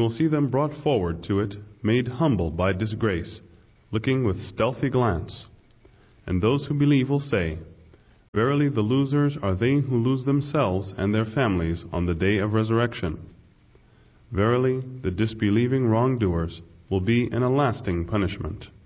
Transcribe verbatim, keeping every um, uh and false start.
will see them brought forward to it, made humble by disgrace, looking with stealthy glance. And those who believe will say, Verily the losers are they who lose themselves and their families on the day of resurrection. Verily the disbelieving wrongdoers will be in a lasting punishment.